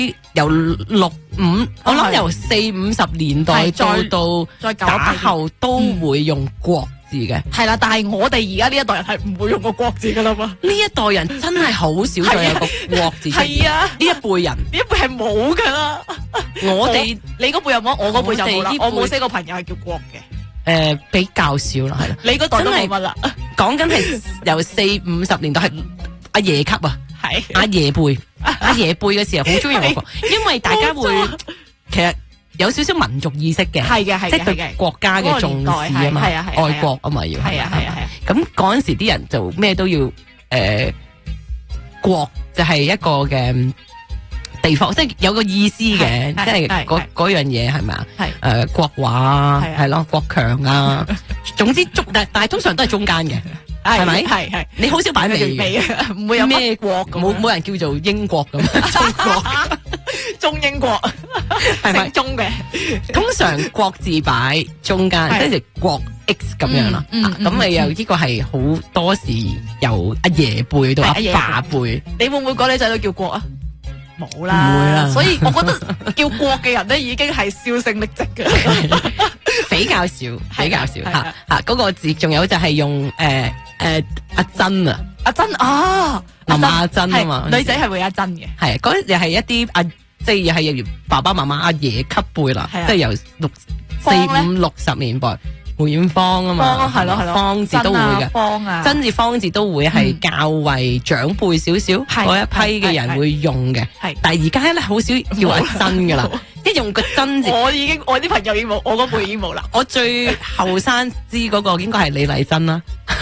由65，我諗由40-50年代到打後都會用國字嘅。 係啦，但係我哋而家呢一代人係唔會用個國字噶啦嘛。 呢一代人真係好少再有個國字。 係啊， 呢一輩人， 呢一輩係冇噶啦。 我哋你嗰輩有冇？我嗰輩就冇啦。我冇識個朋友係叫國嘅。 比較少啦，係啦。 你嗰代都冇乜啦。講緊係由40-50年代係阿爺級啊。 係阿爺輩，阿爺輩嘅時候好中意用國，因為大家會其實有少少民族意識嘅， 係嘅， 即係對國家嘅重視啊嘛，愛國啊嘛要， 係啊。 咁嗰陣時啲人就咩都要國就係一個嘅地方，即係有個意思嘅，即係嗰樣嘢係咪啊？係國話係咯，國強啊，總之但係通常都係中間嘅。係咪？係你好少擺尾啊，唔會有咩國咁， 冇人叫做英國咁，中國、 中英國係咪中嘅？ 通常國字擺中間，即係國 X 咁樣啦。咁你又呢個係好多時由阿爺輩到阿爸輩， 你會唔會講你仔都叫國啊？冇啦， 唔會啦。 所以我覺得叫國嘅人咧已經係銷聲匿跡嘅， 比較少吓。嗰個字仲有就係用阿珍啊， 阿珍啊， 阿珍啊嘛， 女仔係會阿珍嘅， 係嗰啲又係一啲即係又係爸爸媽媽阿爺級輩啦，即係由40-50-60年代梅艷芳啊嘛， 係咯， 芳字都會嘅， 芳啊， 真字芳字都會係較為長輩少少嗰一批嘅人會用嘅，但係而家咧好少叫阿珍噶啦，一用個真字，我啲朋友已經冇，我嗰輩已經冇啦， 我最後生知嗰個應該係李麗珍啦。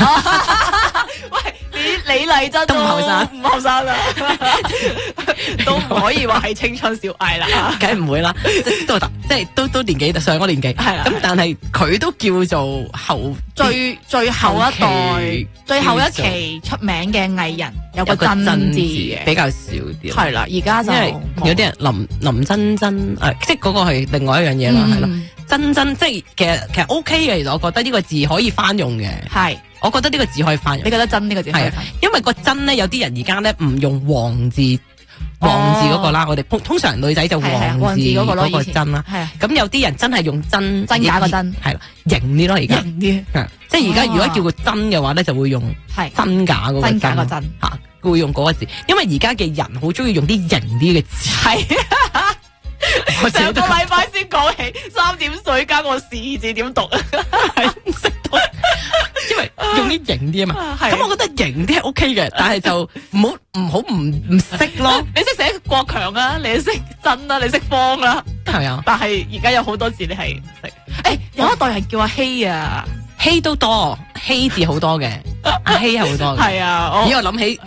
喂，李麗珍都唔後生， 唔後生啦，都唔可以話係青春小愛啦， 梗係唔會啦，即係都年紀上咗年紀，係啦。咁但係佢都叫做最後一代最後一期出名嘅藝人有個真字嘅， 比較少啲。 係啦，而家就因為有啲人林真真，即係嗰個係另外一樣嘢啦，係啦。真真即係其實 OK 嘅，其實我覺得呢個字可以翻用嘅。係，我覺得呢個字可以翻用。 你覺得真呢個字可以翻用？ 因為個真咧，有啲人而家咧唔用王字嗰個啦，我哋通常女仔就王字嗰個真啦。咁有啲人真係用真假個真，係啦，型啲咯而家。型啲，即係而家如果叫個真嘅話咧，就會用真假嗰個真吓，會用嗰個字，因為而家嘅人好中意用啲型啲嘅字。係。 上個禮拜先講起3點水加個士字點讀啊？係唔識讀， 因為用啲型啲啊嘛。咁我覺得型啲係 OK 嘅，但係就唔識咯。 你識寫國強啊？你識真啦，你識方啦， 係啊。但係而家有好多字你係唔識。誒，有一代人叫阿希啊， 希都多，希字好多嘅，阿希係好多嘅。係啊，咦我諗起。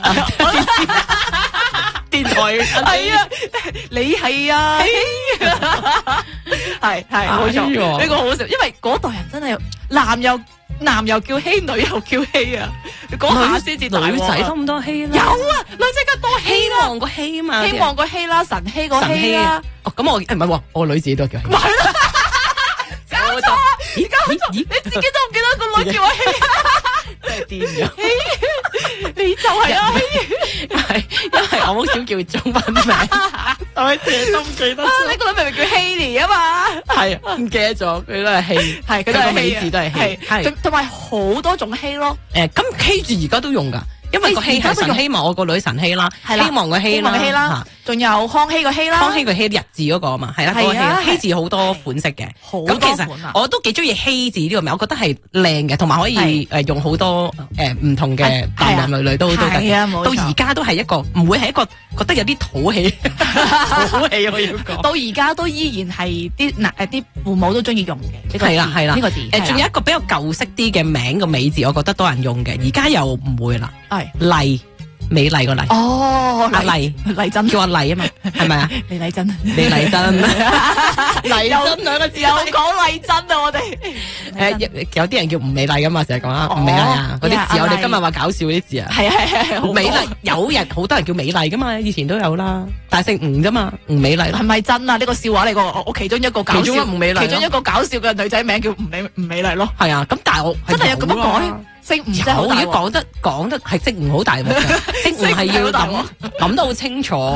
電台係啊，你係啊，係冇錯，呢個好笑，因為嗰代人真係男又叫希，女又叫希啊，嗰下先至大鑊。女仔都咁多希啦，有啊，女仔梗多希啦，希望個希嘛，希望個希啦，神希個希啦。哦，咁我唔係喎，我女自己都叫希。係啦，搞錯，而家你自己都唔記得個女叫阿希，真係癲咗。你就係啊，係因為我好少叫中文名，我一直都唔記得。你個女明明叫希尼啊嘛，係唔記得咗，佢都係希，係佢個尾字都係希，係同埋好多種希咯。咁希字而家都用噶，因為個希係神希望我個女神希啦，希望個希啦，仲有康熙個希啦，康熙個希日字嗰個啊嘛，係啦，嗰個希字好多款式嘅，咁其實我都幾中意希字呢個名，我覺得係靚嘅，同埋可以用好多唔同嘅男男女女都得，到而家都係一個唔會係一個覺得有啲土氣，土氣我要講，到而家都依然係啲父母都中意用嘅，係啦係啦呢個字，仲有一個比較舊式啲嘅名個美字，我覺得多人用嘅，而家又唔會啦，係麗。美麗個麗哦，阿麗珍叫阿麗啊嘛，係咪啊？李麗珍，李麗珍，麗珍兩個字又講麗珍啊！我哋有啲人叫唔美麗噶嘛，成日講啊唔美麗啊嗰啲字，我哋今日話搞笑嗰啲字啊，係美麗有人好多人叫美麗噶嘛，以前都有啦，但係姓吳啫嘛，吳美麗係咪真啊？呢個笑話嚟個，我其中一個搞笑，其中一個搞笑嘅女仔名叫吳美麗咯，係啊，咁但係我真係有咁樣改。姓吳真係好大鑊，如果講得係姓吳好大鑊嘅，姓吳係要諗得好清楚。